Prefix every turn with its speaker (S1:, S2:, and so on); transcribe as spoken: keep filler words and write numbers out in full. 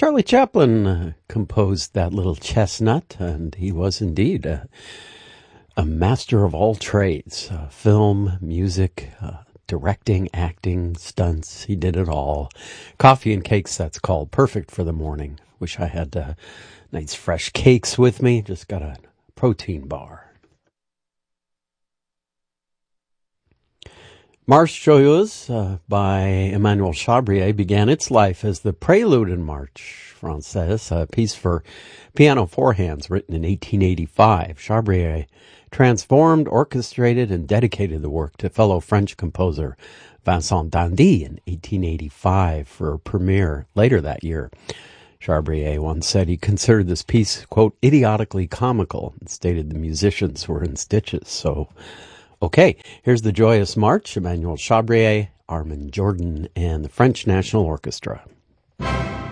S1: Charlie Chaplin uh, composed that little chestnut, and he was indeed a, a master of all trades. Uh, film, music, uh, directing, acting, stunts, he did it all. Coffee and cakes, that's called. Perfect for the morning. Wish I had uh, nice fresh cakes with me. Just got a protein bar. Marche Joyeuse uh, by Emmanuel Chabrier began its life as the Prelude in Marche Française, a piece for piano four hands written in eighteen eighty-five. Chabrier transformed, orchestrated, and dedicated the work to fellow French composer Vincent Dandy in eighteen eighty-five for a premiere later that year. Chabrier once said he considered this piece, quote, idiotically comical, and stated the musicians were in stitches. So, okay, here's the Joyous March, Emmanuel Chabrier, Armand Jordan, and the French National Orchestra.